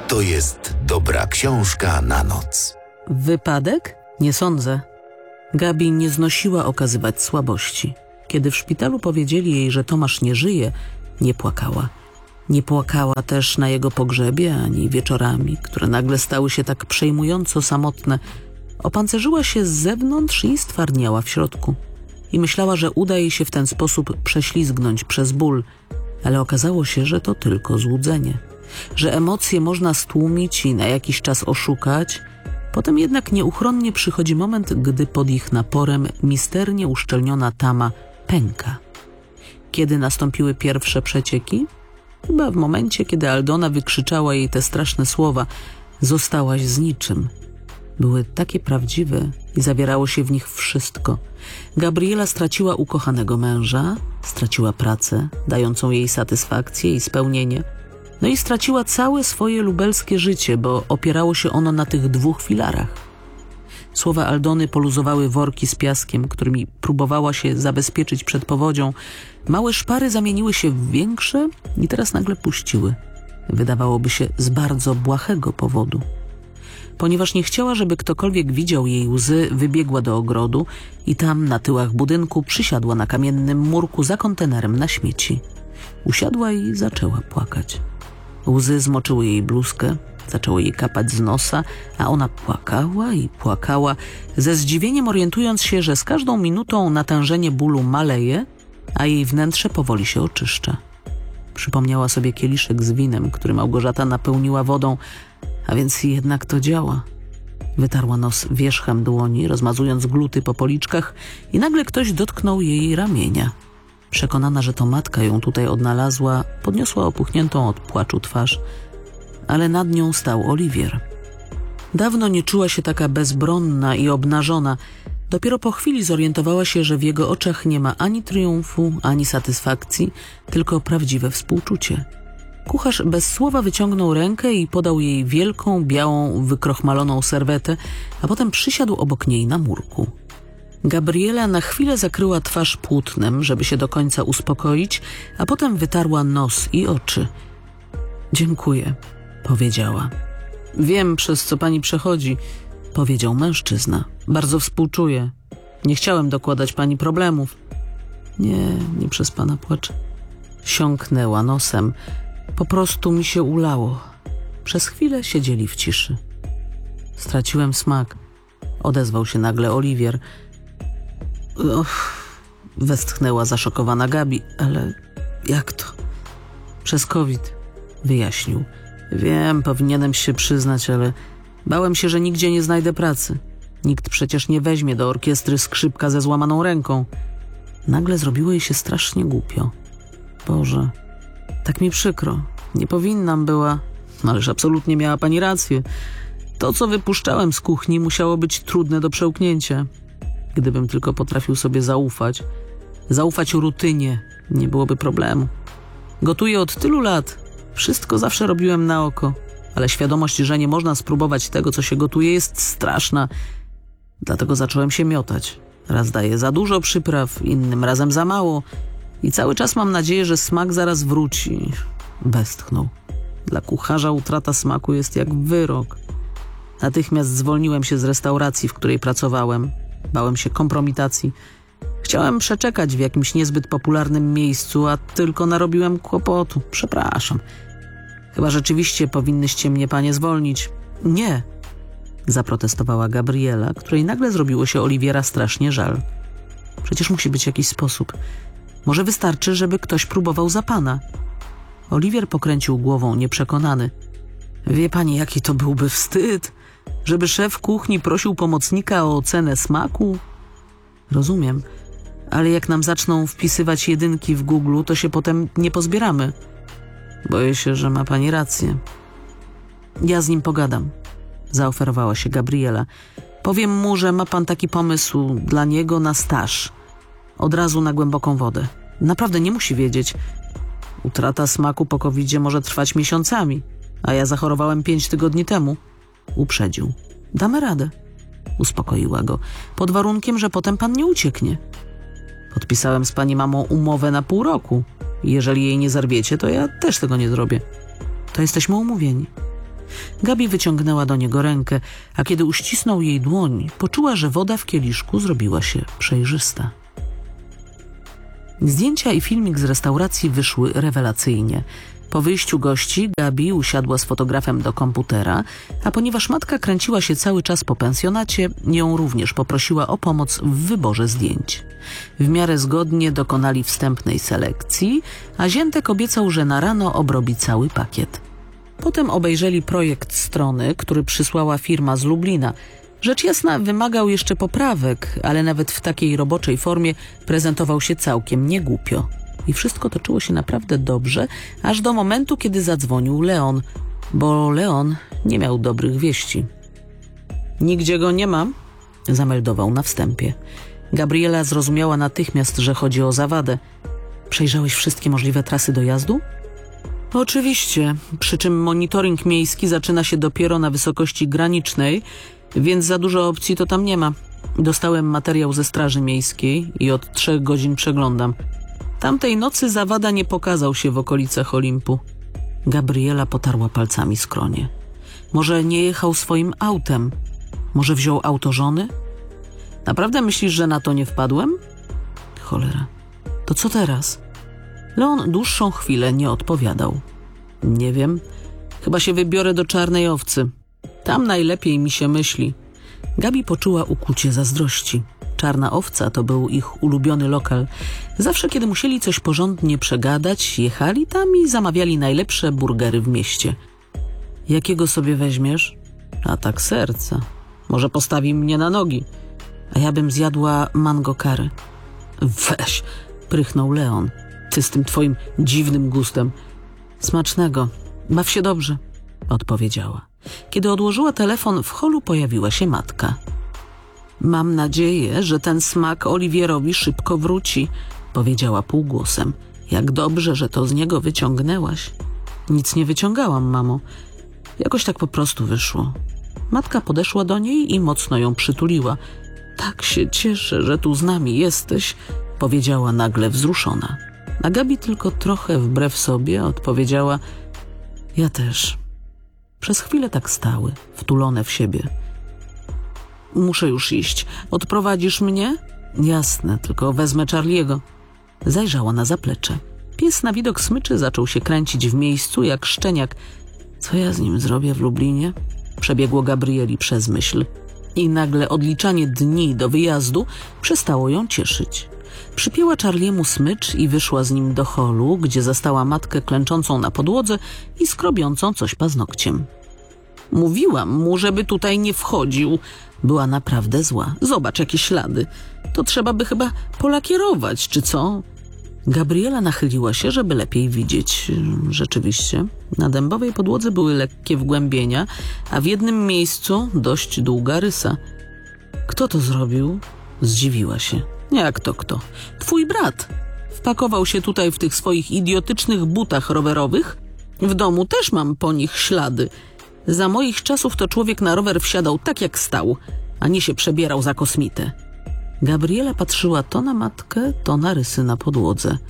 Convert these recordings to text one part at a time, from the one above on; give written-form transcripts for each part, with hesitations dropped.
to jest dobra książka na noc. Wypadek? Nie sądzę. Gabi nie znosiła okazywać słabości. Kiedy w szpitalu powiedzieli jej, że Tomasz nie żyje, nie płakała. Nie płakała też na jego pogrzebie, ani wieczorami, które nagle stały się tak przejmująco samotne. Opancerzyła się z zewnątrz i stwardniała w środku. I myślała, że uda jej się w ten sposób prześlizgnąć przez ból, ale okazało się, że to tylko złudzenie. Że emocje można stłumić i na jakiś czas oszukać, potem jednak nieuchronnie przychodzi moment, gdy pod ich naporem misternie uszczelniona tama pęka. Kiedy nastąpiły pierwsze przecieki? Chyba w momencie, kiedy Aldona wykrzyczała jej te straszne słowa: zostałaś z niczym. Były takie prawdziwe i zawierało się w nich wszystko. Gabriela straciła ukochanego męża, straciła pracę, dającą jej satysfakcję i spełnienie. No i straciła całe swoje lubelskie życie, bo opierało się ono na tych dwóch filarach. Słowa Aldony poluzowały worki z piaskiem, którymi próbowała się zabezpieczyć przed powodzią. Małe szpary zamieniły się w większe i teraz nagle puściły. Wydawałoby się z bardzo błahego powodu. Ponieważ nie chciała, żeby ktokolwiek widział jej łzy, wybiegła do ogrodu i tam na tyłach budynku przysiadła na kamiennym murku za kontenerem na śmieci. Usiadła i zaczęła płakać. Łzy zmoczyły jej bluzkę, zaczęło jej kapać z nosa, a ona płakała i płakała, ze zdziwieniem orientując się, że z każdą minutą natężenie bólu maleje, a jej wnętrze powoli się oczyszcza. Przypomniała sobie kieliszek z winem, który Małgorzata napełniła wodą, a więc jednak to działa. Wytarła nos wierzchem dłoni, rozmazując gluty po policzkach i nagle ktoś dotknął jej ramienia. Przekonana, że to matka ją tutaj odnalazła, podniosła opuchniętą od płaczu twarz, ale nad nią stał Oliwier. Dawno nie czuła się taka bezbronna i obnażona. Dopiero po chwili zorientowała się, że w jego oczach nie ma ani triumfu, ani satysfakcji, tylko prawdziwe współczucie. Kucharz bez słowa wyciągnął rękę i podał jej wielką, białą, wykrochmaloną serwetę, a potem przysiadł obok niej na murku. Gabriela na chwilę zakryła twarz płótnem, żeby się do końca uspokoić, a potem wytarła nos i oczy. Dziękuję, powiedziała. Wiem, przez co pani przechodzi, powiedział mężczyzna. Bardzo współczuję. Nie chciałem dokładać pani problemów. Nie przez pana płacz. Siąknęła nosem. Po prostu mi się ulało. Przez chwilę siedzieli w ciszy. Straciłem smak. Odezwał się nagle Oliwier. Westchnęła zaszokowana Gabi. Ale jak to? Przez COVID, wyjaśnił. Wiem, powinienem się przyznać, ale bałem się, że nigdzie nie znajdę pracy. Nikt przecież nie weźmie do orkiestry skrzypka ze złamaną ręką. Nagle zrobiło jej się strasznie głupio. Boże, tak mi przykro. Nie powinnam była. Ależ absolutnie miała pani rację. To, co wypuszczałem z kuchni, musiało być trudne do przełknięcia. Gdybym tylko potrafił sobie zaufać rutynie, nie byłoby problemu. Gotuję od tylu lat. Wszystko zawsze robiłem na oko, ale świadomość, że nie można spróbować tego, co się gotuje, jest straszna. Dlatego zacząłem się miotać. Raz daję za dużo przypraw, innym razem za mało i cały czas mam nadzieję, że smak zaraz wróci. Westchnął. Dla kucharza utrata smaku jest jak wyrok. Natychmiast zwolniłem się z restauracji, w której pracowałem. Bałem się kompromitacji. Chciałem przeczekać w jakimś niezbyt popularnym miejscu, a tylko narobiłem kłopotu. Przepraszam. Chyba rzeczywiście powinnyście mnie, panie, zwolnić. Nie, zaprotestowała Gabriela, której nagle zrobiło się Oliwiera strasznie żal. Przecież musi być jakiś sposób. Może wystarczy, żeby ktoś próbował za pana. Oliwier pokręcił głową, nieprzekonany. Wie pani, jaki to byłby wstyd? Żeby szef kuchni prosił pomocnika o ocenę smaku? Rozumiem, ale jak nam zaczną wpisywać jedynki w Google, to się potem nie pozbieramy. Boję się, że ma pani rację. Ja z nim pogadam, zaoferowała się Gabriela. Powiem mu, że ma pan taki pomysł dla niego na staż. Od razu na głęboką wodę. Naprawdę nie musi wiedzieć. Utrata smaku po COVID-zie może trwać miesiącami, a ja zachorowałem 5 tygodni temu. Uprzedził. Damy radę. Uspokoiła go. Pod warunkiem, że potem pan nie ucieknie. Podpisałem z pani mamą umowę na pół roku. Jeżeli jej nie zerwiecie, to ja też tego nie zrobię. To jesteśmy umówieni. Gabi wyciągnęła do niego rękę, a kiedy uścisnął jej dłoń, poczuła, że woda w kieliszku zrobiła się przejrzysta. Zdjęcia i filmik z restauracji wyszły rewelacyjnie. Po wyjściu gości Gabi usiadła z fotografem do komputera, a ponieważ matka kręciła się cały czas po pensjonacie, ją również poprosiła o pomoc w wyborze zdjęć. W miarę zgodnie dokonali wstępnej selekcji, a Ziętek obiecał, że na rano obrobi cały pakiet. Potem obejrzeli projekt strony, który przysłała firma z Lublina. Rzecz jasna wymagał jeszcze poprawek, ale nawet w takiej roboczej formie prezentował się całkiem niegłupio. I wszystko toczyło się naprawdę dobrze, aż do momentu, kiedy zadzwonił Leon, bo Leon nie miał dobrych wieści. Nigdzie go nie ma, zameldował na wstępie. Gabriela zrozumiała natychmiast, że chodzi o zawadę. Przejrzałeś wszystkie możliwe trasy dojazdu? Oczywiście, przy czym monitoring miejski zaczyna się dopiero na wysokości granicznej, więc za dużo opcji to tam nie ma. Dostałem materiał ze Straży Miejskiej i od 3 godzin przeglądam. Tamtej nocy zawada nie pokazał się w okolicach Olimpu. Gabriela potarła palcami skronie. Może nie jechał swoim autem? Może wziął auto żony? Naprawdę myślisz, że na to nie wpadłem? Cholera. To co teraz? Leon dłuższą chwilę nie odpowiadał. Nie wiem. Chyba się wybiorę do Czarnej Owcy. Tam najlepiej mi się myśli. Gabi poczuła ukłucie zazdrości. Czarna Owca to był ich ulubiony lokal. Zawsze, kiedy musieli coś porządnie przegadać, jechali tam i zamawiali najlepsze burgery w mieście. Jakiego sobie weźmiesz? Atak serca. Może postawi mnie na nogi. A ja bym zjadła mango curry. Weź, prychnął Leon. Ty z tym twoim dziwnym gustem. Smacznego. Baw się dobrze, odpowiedziała. Kiedy odłożyła telefon, w holu pojawiła się matka. Mam nadzieję, że ten smak Oliwierowi szybko wróci, powiedziała półgłosem. Jak dobrze, że to z niego wyciągnęłaś. Nic nie wyciągałam, mamo. Jakoś tak po prostu wyszło. Matka podeszła do niej i mocno ją przytuliła. Tak się cieszę, że tu z nami jesteś, powiedziała nagle wzruszona. A Gabi tylko trochę wbrew sobie odpowiedziała: ja też. Przez chwilę tak stały, wtulone w siebie. Muszę już iść. Odprowadzisz mnie? Jasne, tylko wezmę Charliego. Zajrzała na zaplecze. Pies na widok smyczy zaczął się kręcić w miejscu jak szczeniak. Co ja z nim zrobię w Lublinie? Przebiegło Gabrieli przez myśl. I nagle odliczanie dni do wyjazdu przestało ją cieszyć. Przypięła Charliemu smycz i wyszła z nim do holu, gdzie zastała matkę klęczącą na podłodze i skrobiącą coś paznokciem. Mówiłam mu, żeby tutaj nie wchodził. Była naprawdę zła. Zobacz, jakie ślady. To trzeba by chyba polakierować, czy co? Gabriela nachyliła się, żeby lepiej widzieć. Rzeczywiście, na dębowej podłodze były lekkie wgłębienia, a w jednym miejscu dość długa rysa. Kto to zrobił? Zdziwiła się. Jak to kto? Twój brat. Wpakował się tutaj w tych swoich idiotycznych butach rowerowych. W domu też mam po nich ślady. Za moich czasów to człowiek na rower wsiadał tak jak stał, a nie się przebierał za kosmitę. Gabriela patrzyła to na matkę, to na rysy na podłodze.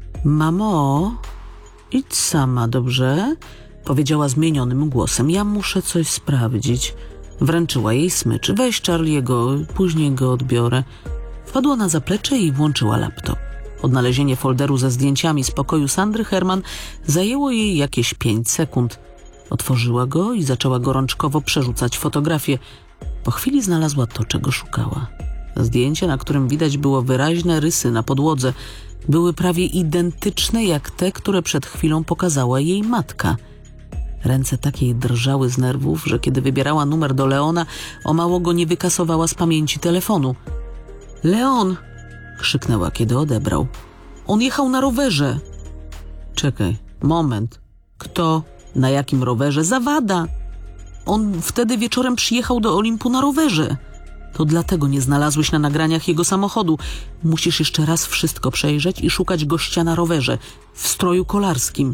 Mamo, idź sama, dobrze? Powiedziała zmienionym głosem. Ja muszę coś sprawdzić. Wręczyła jej smycz. Weź Charliego, później go odbiorę. Wpadła na zaplecze i włączyła laptop. Odnalezienie folderu ze zdjęciami z pokoju Sandry Herman zajęło jej jakieś 5 sekund. Otworzyła go i zaczęła gorączkowo przerzucać fotografie. Po chwili znalazła to, czego szukała. Zdjęcie, na którym widać było wyraźne rysy na podłodze, były prawie identyczne jak te, które przed chwilą pokazała jej matka. Ręce tak jej drżały z nerwów, że kiedy wybierała numer do Leona, o mało go nie wykasowała z pamięci telefonu. Leon! Krzyknęła, kiedy odebrał. On jechał na rowerze. Czekaj, moment. Kto? Na jakim rowerze? Zawada! On wtedy wieczorem przyjechał do Olimpu na rowerze. To dlatego nie znalazłeś na nagraniach jego samochodu. Musisz jeszcze raz wszystko przejrzeć i szukać gościa na rowerze, w stroju kolarskim.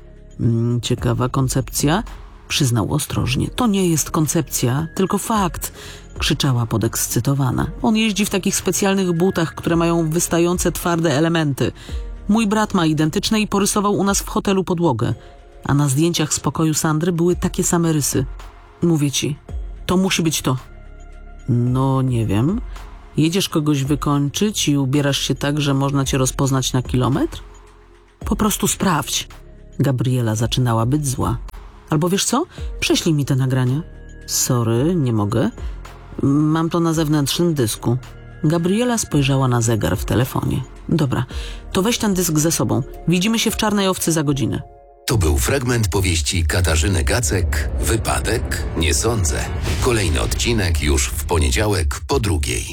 Ciekawa koncepcja, przyznał ostrożnie. To nie jest koncepcja, tylko fakt, krzyczała podekscytowana. On jeździ w takich specjalnych butach, które mają wystające twarde elementy. Mój brat ma identyczne i porysował u nas w hotelu podłogę. a na zdjęciach z pokoju Sandry były takie same rysy. Mówię ci, to musi być to. No, nie wiem. Jedziesz kogoś wykończyć i ubierasz się tak, że można cię rozpoznać na kilometr? Po prostu sprawdź. Gabriela zaczynała być zła. Albo wiesz co? Prześlij mi te nagrania. Sorry, nie mogę. Mam to na zewnętrznym dysku. Gabriela spojrzała na zegar w telefonie. Dobra, to weź ten dysk ze sobą. Widzimy się w Czarnej Owcy za godzinę. To był fragment powieści Katarzyny Gacek, Wypadek? Nie sądzę. Kolejny odcinek już w poniedziałek po 2:00.